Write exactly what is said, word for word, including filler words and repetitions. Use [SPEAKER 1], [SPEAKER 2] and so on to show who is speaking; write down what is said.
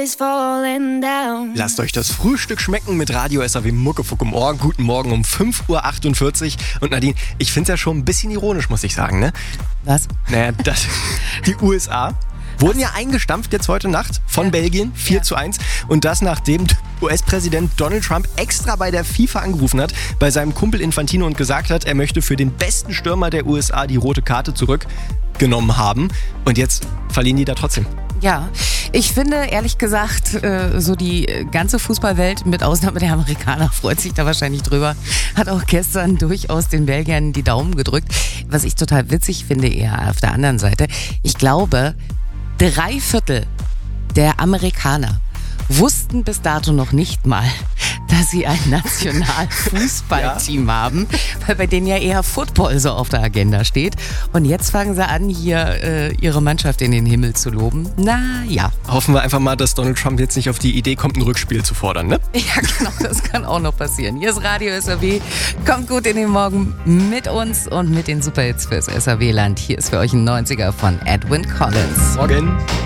[SPEAKER 1] is falling down.
[SPEAKER 2] Lasst euch das Frühstück schmecken mit Radio S R W Muckefuck um Ohr. Guten Morgen um fünf Uhr achtundvierzig. Und Nadine, ich finde es ja schon ein bisschen ironisch, muss ich sagen, ne?
[SPEAKER 3] Was?
[SPEAKER 2] Naja, das, die U S A wurden ja eingestampft jetzt heute Nacht von ja. Belgien, vier ja. zu eins. Und das nachdem U S-Präsident Donald Trump extra bei der FIFA angerufen hat, bei seinem Kumpel Infantino und gesagt hat, er möchte für den besten Stürmer der U S A die rote Karte zurückgenommen haben. Und jetzt verlieren die da trotzdem.
[SPEAKER 3] Ja, ich finde ehrlich gesagt, so die ganze Fußballwelt, mit Ausnahme der Amerikaner, freut sich da wahrscheinlich drüber. Hat auch gestern durchaus den Belgiern die Daumen gedrückt. Was ich total witzig finde, eher auf der anderen Seite, ich glaube, drei Viertel der Amerikaner wussten bis dato noch nicht mal, dass sie ein Nationalfußballteam ja. haben, weil bei denen ja eher Football so auf der Agenda steht. Und jetzt fangen sie an, hier äh, ihre Mannschaft in den Himmel zu loben. Na ja.
[SPEAKER 2] Hoffen wir einfach mal, dass Donald Trump jetzt nicht auf die Idee kommt, ein Rückspiel zu fordern, ne?
[SPEAKER 3] Ja, genau, das kann auch noch passieren. Hier ist Radio S R W. Kommt gut in den Morgen mit uns und mit den Superhits fürs S R W-Land. Hier ist für euch ein neunziger von Edwyn Collins.
[SPEAKER 2] Morgen.